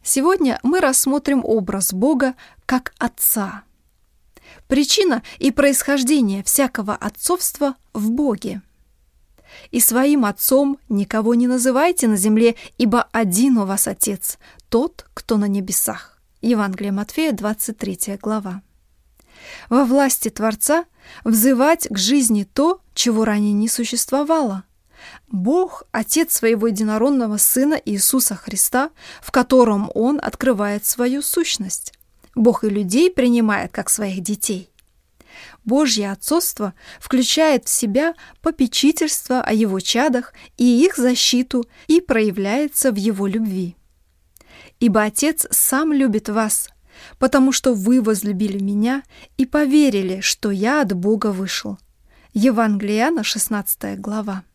Сегодня мы рассмотрим образ Бога как Отца. Причина и происхождение всякого отцовства в Боге. «И своим отцом никого не называйте на земле, ибо один у вас Отец, тот, кто на небесах». Евангелие Матфея, 23 глава. Во власти Творца взывать к жизни то, чего ранее не существовало. Бог – Отец своего единородного Сына Иисуса Христа, в котором Он открывает свою сущность. Бог и людей принимает как своих детей. Божье отцовство включает в себя попечительство о Его чадах и их защиту и проявляется в Его любви. «Ибо Отец сам любит вас, потому что вы возлюбили Меня и поверили, что Я от Бога вышел». Евангелие Иоанна, 16 глава.